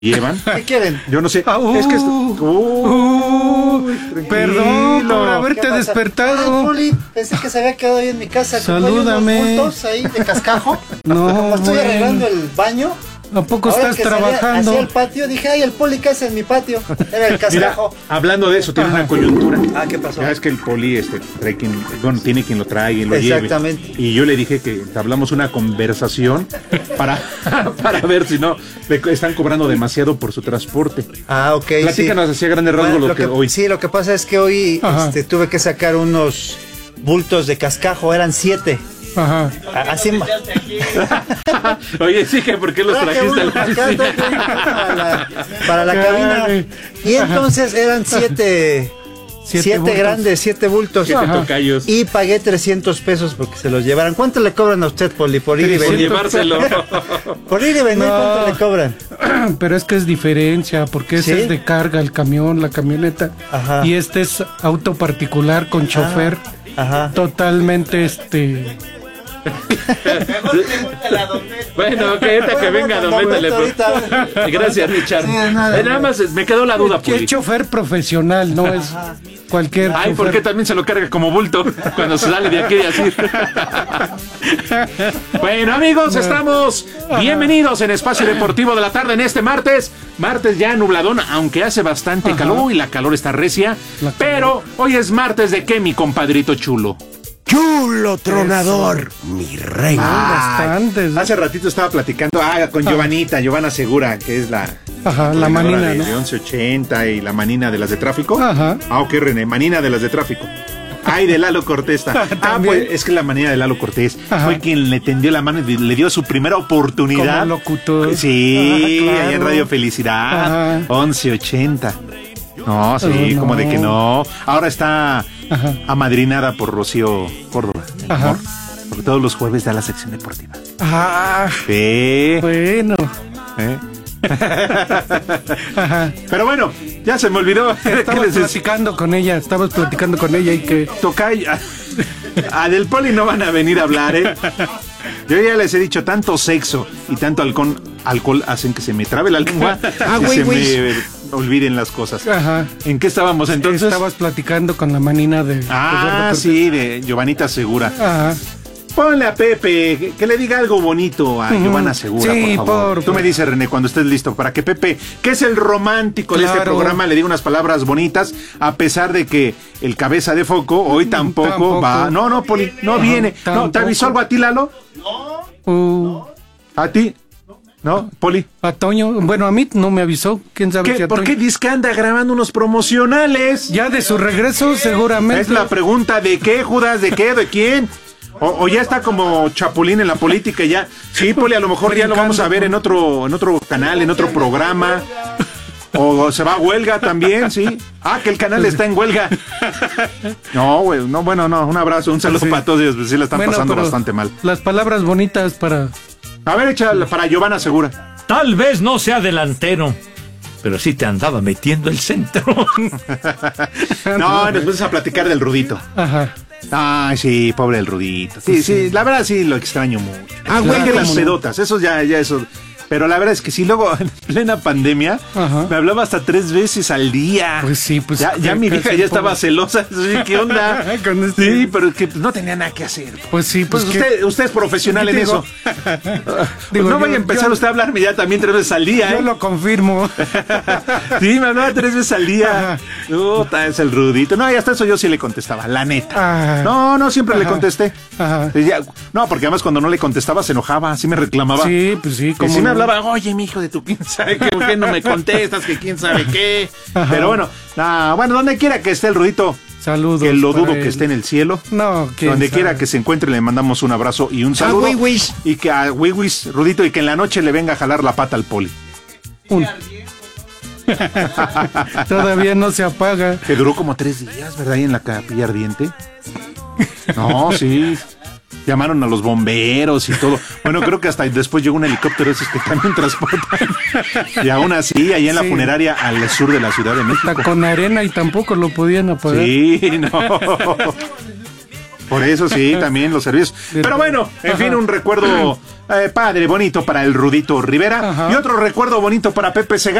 llevan. ¿Qué quieren? Yo no sé. Es que perdón por haberte ¿Qué pasa? despertado. Ay, Poli, pensé que se había quedado ahí en mi casa. Salúdame. Como hay unos bultos ahí de cascajo. No, Como estoy bueno. arreglando el baño. ¿A poco Ahora estás que salía trabajando? hacia el patio, dije, ay, el Poli, ¿qué hace en mi patio? Era el Mira, cascajo. hablando de eso, tiene una coyuntura. Ah, ¿qué pasó? Ya es que el Poli trae tiene quien lo traiga y lo Exactamente. lleve. Y yo le dije que hablamos una conversación para ver si no le están cobrando demasiado por su transporte. Ah, ok. Platícanos sí. así a grandes rasgos Bueno, lo que hoy. Sí, lo que pasa es que hoy tuve que sacar unos bultos de cascajo, eran 7. Ajá. Así. Oye, sí, que ¿por qué los Traje trajiste uno a la acá, oficina? para la cabina. Ay. Y entonces eran 7 bultos. grandes, 7 bultos. Siete tocayos. Y pagué 300 pesos porque se los llevaran. ¿Cuánto le cobran a usted, Poli, por ir y Por venir? llevárselo. Por ir y venir, No. ¿cuánto le cobran? Pero es que es diferencia, porque ese ¿Sí? es de carga, el camión, la camioneta. Ajá. Y este es auto particular con chofer. Ajá. Totalmente, Bueno, ok, ahorita que venga Don Beto le ahorita. Gracias, Richard. Sí, nada. Nada más me quedó la duda, que es Poli. chofer profesional, no es cualquier Ay, ¿por chofer. qué también se lo carga como bulto cuando se sale de aquí de así? Bueno, amigos, estamos bienvenidos en Espacio Deportivo de la Tarde en este martes. Martes ya nubladón, aunque hace bastante calor y la calor está recia. Pero hoy es martes de qué, mi compadrito chulo. Chulo tronador, mi rey. Bastantes. Hace ratito estaba platicando con Giovanna Segura, que es la manina, de, ¿no? de 1180 y la manina de las de tráfico. Ajá. Ok, René, manina de las de tráfico. Ay, de Lalo Cortés. Pues es que la manina de Lalo Cortés fue quien le tendió la mano y le dio su primera oportunidad. Como locutor. Sí, Claro. ahí en Radio Felicidad. 1180. No, sí, como de que no. Ahora está amadrinada por Rocío Córdoba. el amor, porque todos los jueves da la sección deportiva. Sí. Bueno. Pero bueno, ya se me olvidó. Estabas platicando con ella y que... Tocayo. A Del Poli no van a venir a hablar, Yo ya les he dicho, tanto sexo y tanto alcohol hacen que se me trabe la lengua y se me olviden las cosas. Ajá. ¿En qué estábamos entonces? Estabas platicando con la manina de... Sí, de Giovanita Segura. Ajá. Ponle a Pepe, que le diga algo bonito a Giovanna Segura, Sí, por favor. por Tú me dices, René, cuando estés listo, para que Pepe, que es el romántico de este programa, le diga unas palabras bonitas, a pesar de que el cabeza de foco hoy tampoco va. No, Poli, no viene. Tampoco. No, ¿te avisó algo a ti, Lalo? ¿A ti? ¿No, Poli? A Toño, bueno, a mí no me avisó. ¿Quién sabe si a ¿Por Toño? qué dice que anda grabando unos promocionales? Ya de su regreso, seguramente. Es la pregunta, ¿de qué, Judas? ¿De qué? ¿De quién? O ya está como Chapulín en la política ya. Sí, Poli, a lo mejor ya lo vamos a ver en otro canal, en otro programa. O se va a huelga también, sí. Que el canal está en huelga. No, güey, no, bueno, no, un abrazo, un saludo para todos ellos, pues sí la están pasando pero bastante mal. Las palabras bonitas para... A ver, échala para Giovanna Segura. Tal vez no sea delantero, pero sí te andaba metiendo el centro. No, después a platicar del Rudito. Ajá. Ay, sí, pobre el Rudito. Sí, la verdad sí lo extraño mucho. Güey, que las pedotas, eso ya eso. Pero la verdad es que sí, luego en plena pandemia me hablaba hasta 3 veces al día. Pues sí, pues. Ya mi vieja ya estaba celosa. ¿Qué onda? Sí, pero es que no tenía nada que hacer. Pues sí, Pues usted es profesional en eso. Digo, no vaya a empezar usted a hablarme ya también 3 veces al día. Yo lo confirmo. Sí, me hablaba 3 veces al día. Es el Rudito. No, y hasta eso yo sí le contestaba, la neta. No, siempre le contesté. No, porque además cuando no le contestaba se enojaba, así me reclamaba. Sí, pues sí. Como sí me hablaba, oye, mi hijo de tu quién sabe qué, ¿por qué no me contestas? Que quién sabe qué. Pero bueno, donde quiera que esté el Rudito. Saludos. Que lo dudo que esté en el cielo. No, donde quiera que se encuentre le mandamos un abrazo y un saludo. Y que a Wiwis, Rudito, y que en la noche le venga a jalar la pata al Poli. Todavía no se apaga. Que duró como 3 días, ¿verdad? Ahí en la capilla ardiente. No, sí. Llamaron a los bomberos y todo. Bueno, creo que hasta después llegó un helicóptero esos que también transportan. Y aún así, ahí en la funeraria al sur de la Ciudad de México. Está con arena y tampoco lo podían apagar. Sí, no. Por eso sí, también los servicios. Pero bueno, en fin, un recuerdo padre, bonito para el Rudito Rivera. Y otro recuerdo bonito para Pepe Segarra.